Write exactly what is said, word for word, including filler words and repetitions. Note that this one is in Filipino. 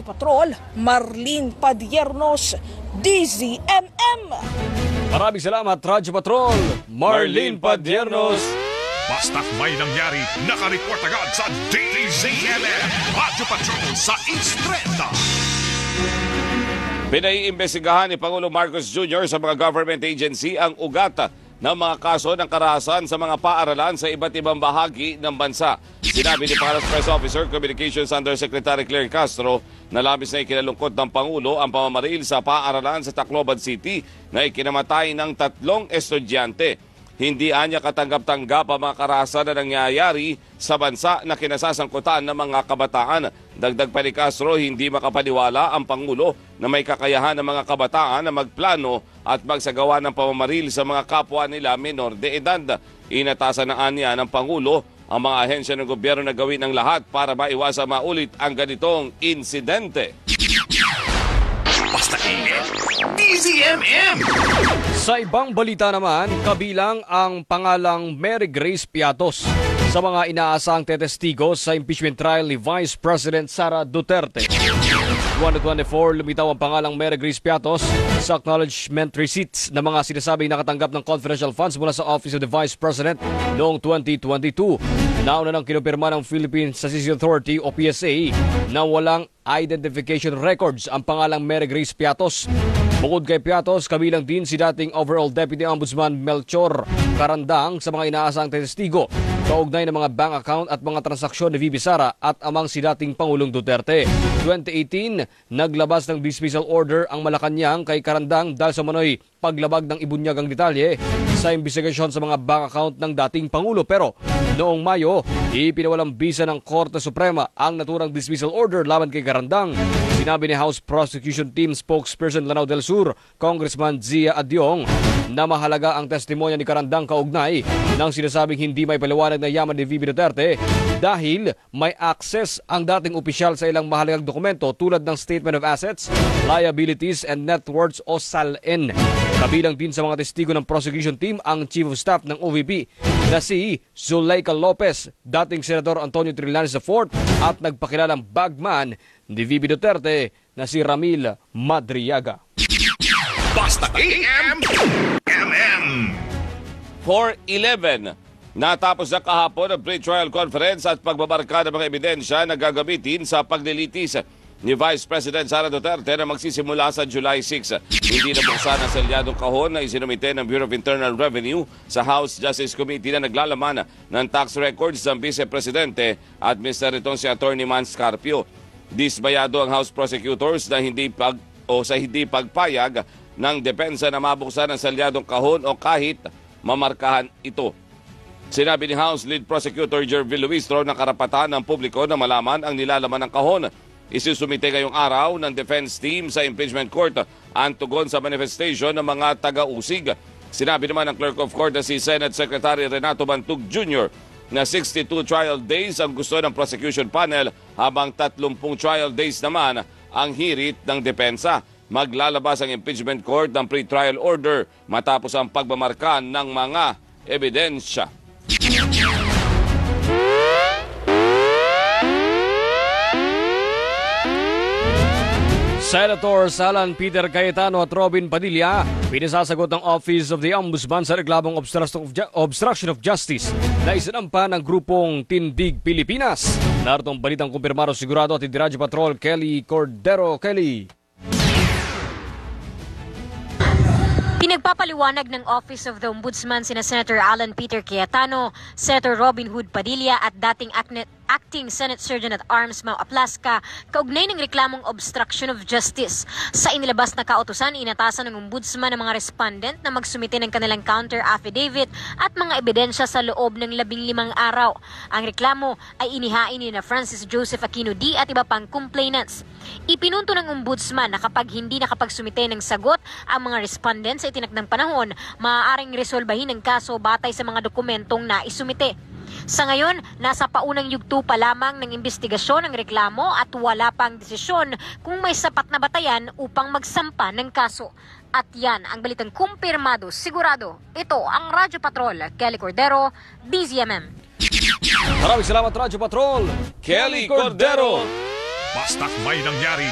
Radyo Patrol, Marlene Padiernos, D Z M M. Maraming salamat, Radyo Patrol, Marlene Padiernos. Basta't may nangyari, nakareport agad sa D Z M M, Radyo Patrol sa East Trenda. Pinaiimbestigahan ni Pangulong Marcos Junior sa mga government agency ang ugat ng mga kaso ng karahasan sa mga paaralan sa iba't ibang bahagi ng bansa. Sinabi ni Pangulong Press Officer Communications Undersecretary Claire Castro na labis na ikinalungkot ng Pangulo ang pamamaril sa paaralan sa Tacloban City na ikinamatay ng tatlong estudyante. Hindi anya katanggap-tanggap ang mga karahasan na nangyayari sa bansa na kinasasangkutan ng mga kabataan. Dagdag pa ni Castro, hindi makapaniwala ang Pangulo na may kakayahan ng mga kabataan na magplano at magsagawa ng pamamaril sa mga kapwa nila menor de edad. Inatasan na anya ng Pangulo ang mga ahensya ng gobyerno na gawin ang lahat para maiwasan maulit ang ganitong insidente. Basta init, D Z M M! Sa ibang balita naman, kabilang ang pangalang Mary Grace Piatos sa mga inaasahang tetestigo sa impeachment trial ni Vice President Sara Duterte. twenty twenty-four, lumitaw ang pangalang Mary Grace Piatos sa acknowledgement receipts ng mga sinasabing nakatanggap ng confidential funds mula sa Office of the Vice President noong twenty twenty-two. Nauna nang kinumpirma ng Philippine Statistics Authority o P S A na walang identification records ang pangalang Mary Grace Piatos. Bukod kay Piatos, kabilang din si dating Overall Deputy Ombudsman Melchor Carandang sa mga inaasahang testigo kaugnay ng mga bank account at mga transaksyon ni V B Sara at amang si dating Pangulong Duterte. twenty eighteen, naglabas ng dismissal order ang Malacanang kay Carandang dahil sa manoy paglabag ng ibunyagang detalye sa investigasyon sa mga bank account ng dating Pangulo. Pero noong Mayo, ipinawalang bisa ng Korte Suprema ang naturang dismissal order laban kay Carandang. Sinabi ni House Prosecution Team spokesperson Lanao del Sur, Congressman Zia Adyong, na mahalaga ang testimonya ni Carandang kaugnay ng sinasabing hindi may paliwanag na yaman ni V B Duterte dahil may access ang dating opisyal sa ilang mahalagang dokumento tulad ng Statement of Assets, Liabilities and Net Worths o S A L N. Kabilang din sa mga testigo ng prosecution team ang Chief of Staff ng O V P na si Zuleika Lopez, dating Senador Antonio Trillanes the fourth at nagpakilalang bagman ni V B Duterte na si Ramil Madriaga. Basta A M M M! four eleven. Natapos na kahapon ang pre-trial conference at pagbabarka ng mga ebidensya na gagamitin sa paglilitis ni Vice President Sara Duterte na magsisimula sa July sixth. Hindi nabuksan ang selyadong kahon na isinumite ng Bureau of Internal Revenue sa House Justice Committee na naglalaman ng tax records ng Vice Presidente at mister itong si Attorney Man Scarpio. Dismayado ang House Prosecutors na hindi pag o sa hindi pagpayag ng depensa na mabuksan ang selyadong kahon o kahit mamarkahan ito. Sinabi ni House Lead Prosecutor Jervil Luistro na karapatan ng publiko na malaman ang nilalaman ng kahon. Isusumite ngayong araw ng defense team sa impeachment court ang tugon sa manifestation ng mga taga-usig. Sinabi naman ng Clerk of Court na si Senate Secretary Renato Bantug Junior na sixty-two trial days ang gusto ng prosecution panel habang thirty trial days naman ang hirit ng depensa. Maglalabas ang impeachment court ng pre-trial order matapos ang pagmamarka ng mga ebidensya. Senator Alan Peter Cayetano at Robin Padilla pinasasagot ng Office of the Ombudsman sa reklamong obstruction of justice na isinampa ng grupong Tindig Pilipinas. Narito ang balitang kumpirmado sigurado at Radyo Patrol Kelly Cordero. Kelly. Pinagpapaliwanag ng Office of the Ombudsman sina Senator Alan Peter Cayetano, Senator Robin Hood Padilla at dating Acting Senate Surgeon at Arms Mau Aplaska kaugnay ng reklamong obstruction of justice. Sa inilabas na kautusan, inatasan ng Ombudsman ng mga respondent na magsumite ng kanilang counter affidavit at mga ebidensya sa loob ng labing limang araw. Ang reklamo ay inihain ni na Francis Joseph Aquino D at iba pang complainants. Ipinunto ng Ombudsman na kapag hindi nakapagsumite ng sagot ang mga respondents sa itinakdang panahon, maaaring resolbahin ang kaso batay sa mga dokumentong naisumite. Sa ngayon, nasa paunang yugto pa lamang ng investigasyon ng reklamo at wala pang desisyon kung may sapat na batayan upang magsampa ng kaso. At yan ang balitang kumpirmado, sigurado. Ito ang Radyo Patrol, Kelly Cordero, D Z M M. Maraming salamat, Radyo Patrol, Kelly Cordero. Basta't may nangyari,